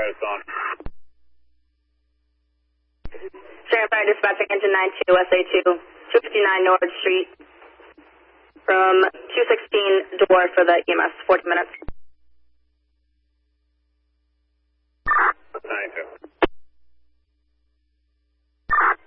it's on. Stringer Fire dispatching engine 92, SA2, 259 Norwood Street, from 216 door for the EMS, 40 minutes.